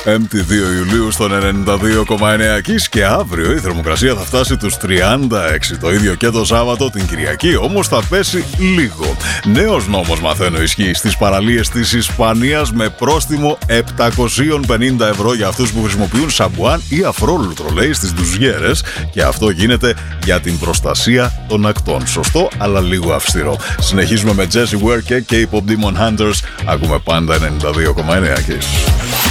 5η 2 Ιουλίου στον 92,9 Kiss και αύριο η θερμοκρασία θα φτάσει τους 36. Το ίδιο και το Σάββατο, την Κυριακή όμως θα πέσει λίγο. Νέος νόμος, μαθαίνω, ισχύει στις παραλίες της Ισπανίας με πρόστιμο 750 ευρώ για αυτούς που χρησιμοποιούν σαμπουάν ή αφρόλουτρο, λέει, στις ντουζιέρες, και αυτό γίνεται για την προστασία των ακτών. Σωστό, αλλά λίγο αυστηρό. Συνεχίζουμε με Jessie Ware και K-pop Demon Hunters. Ακούμε πάντα 92,9 Kiss.